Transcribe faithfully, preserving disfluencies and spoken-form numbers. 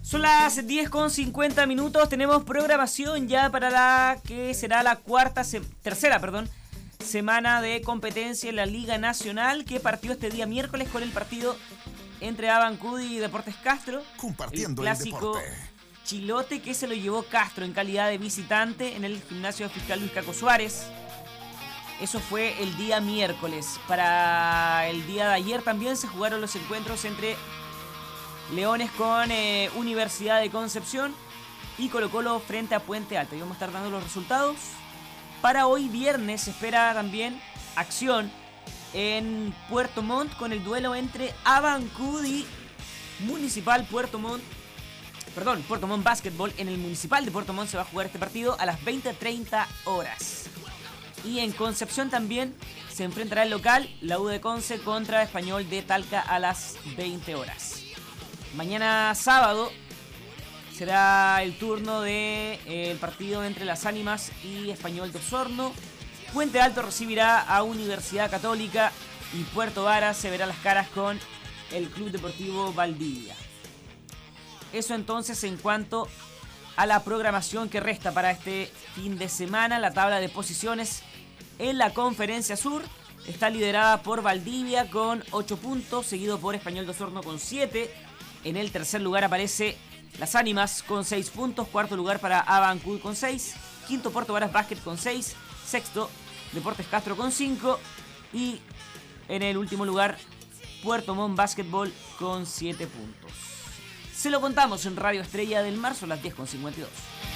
Son las diez con cincuenta minutos, tenemos programación ya para la que será la cuarta, se, tercera, perdón, semana de competencia en la Liga Nacional, que partió este día miércoles con el partido entre Abancudi y Deportes Castro. Compartiendo el clásico el deporte. chilote que se lo llevó Castro en calidad de visitante en el gimnasio fiscal Luis Caco Suárez. Eso fue el día miércoles. Para el día de ayer también se jugaron los encuentros entre Leones con eh, Universidad de Concepción y Colo-Colo frente a Puente Alto. Y vamos a estar dando los resultados. Para hoy viernes se espera también acción en Puerto Montt con el duelo entre Abancudi Municipal Puerto Montt. Perdón, Puerto Montt Básquetbol. En el Municipal de Puerto Montt se va a jugar este partido a las veinte treinta horas. Y en Concepción también se enfrentará el local, la U de Conce contra Español de Talca a las veinte horas. Mañana sábado será el turno del de, eh, partido entre Las Ánimas y Español de Osorno. Puente Alto recibirá a Universidad Católica y Puerto Varas se verá las caras con el Club Deportivo Valdivia. Eso entonces en cuanto a la programación que resta para este fin de semana. La tabla de posiciones en la Conferencia Sur está liderada por Valdivia con ocho puntos, seguido por Español de Osorno con siete. En el tercer lugar aparece Las Ánimas con seis puntos. Cuarto lugar para Abancudi con seis. Quinto Puerto Varas Básquet con seis. Sexto Deportes Castro con cinco. Y en el último lugar Puerto Montt Básquetbol con siete puntos. Se lo contamos en Radio Estrella del Mar, son las diez con cincuenta y dos.